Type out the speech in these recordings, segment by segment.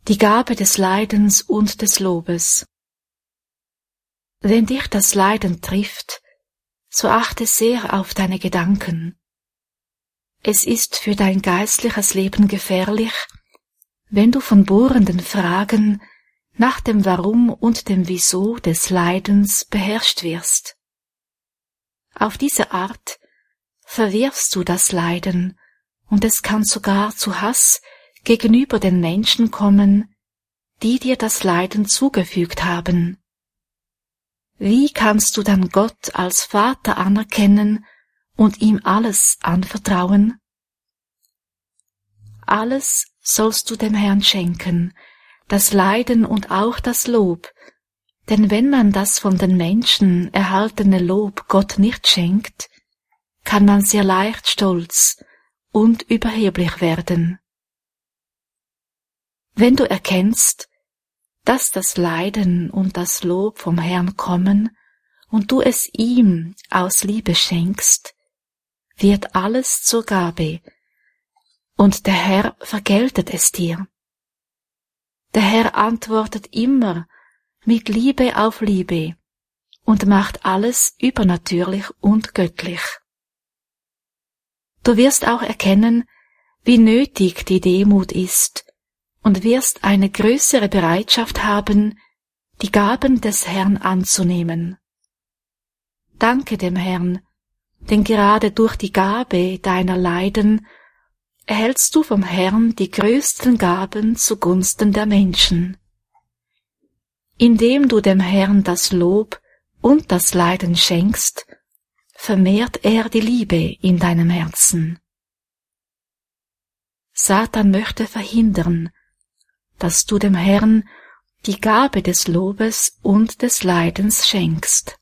Die Gabe des Leidens und des Lobes. Wenn dich das Leiden trifft, so achte sehr auf deine Gedanken. Es ist für dein geistliches Leben gefährlich, wenn du von bohrenden Fragen nach dem Warum und dem Wieso des Leidens beherrscht wirst. Auf diese Art verwirfst du das Leiden, und es kann sogar zu Hass gegenüber den Menschen kommen, die dir das Leiden zugefügt haben. Wie kannst du dann Gott als Vater anerkennen und ihm alles anvertrauen? Alles sollst du dem Herrn schenken, das Leiden und auch das Lob, denn wenn man das von den Menschen erhaltene Lob Gott nicht schenkt, kann man sehr leicht stolz und überheblich werden. Wenn du erkennst, dass das Leiden und das Lob vom Herrn kommen und du es ihm aus Liebe schenkst, wird alles zur Gabe, und der Herr vergeltet es dir. Der Herr antwortet immer mit Liebe auf Liebe und macht alles übernatürlich und göttlich. Du wirst auch erkennen, wie nötig die Demut ist, und wirst eine größere Bereitschaft haben, die Gaben des Herrn anzunehmen. Danke dem Herrn, denn gerade durch die Gabe deiner Leiden erhältst du vom Herrn die größten Gaben zugunsten der Menschen. Indem du dem Herrn das Lob und das Leiden schenkst, vermehrt er die Liebe in deinem Herzen. Satan möchte verhindern, dass du dem Herrn die Gabe des Lobes und des Leidens schenkst.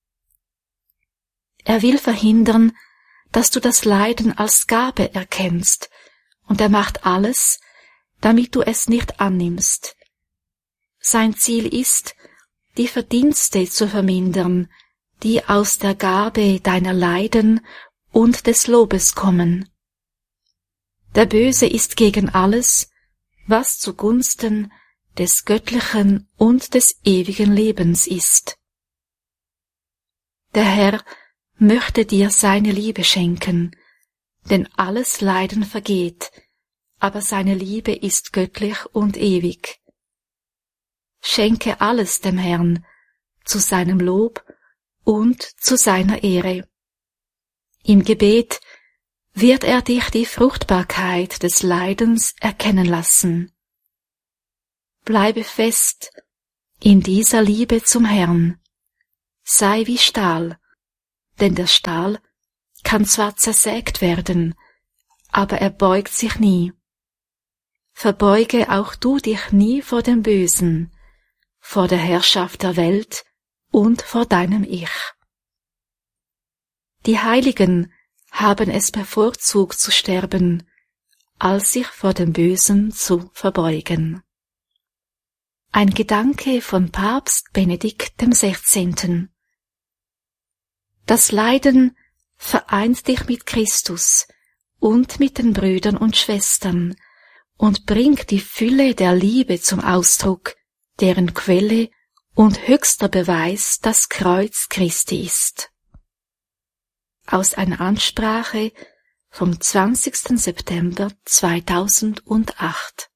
Er will verhindern, dass du das Leiden als Gabe erkennst, und er macht alles, damit du es nicht annimmst. Sein Ziel ist, die Verdienste zu vermindern, die aus der Gabe deiner Leiden und des Lobes kommen. Der Böse ist gegen alles, was zugunsten des göttlichen und des ewigen Lebens ist. Der Herr möchte dir seine Liebe schenken, denn alles Leiden vergeht, aber seine Liebe ist göttlich und ewig. Schenke alles dem Herrn, zu seinem Lob und zu seiner Ehre. Im Gebet wird er dich die Fruchtbarkeit des Leidens erkennen lassen. Bleibe fest in dieser Liebe zum Herrn. Sei wie Stahl, denn der Stahl kann zwar zersägt werden, aber er beugt sich nie. Verbeuge auch du dich nie vor dem Bösen, vor der Herrschaft der Welt und vor deinem Ich. Die Heiligen haben es bevorzugt zu sterben, als sich vor dem Bösen zu verbeugen. Ein Gedanke von Papst Benedikt XVI. Das Leiden vereint dich mit Christus und mit den Brüdern und Schwestern und bringt die Fülle der Liebe zum Ausdruck, deren Quelle und höchster Beweis das Kreuz Christi ist. Aus einer Ansprache vom 20. September 2008.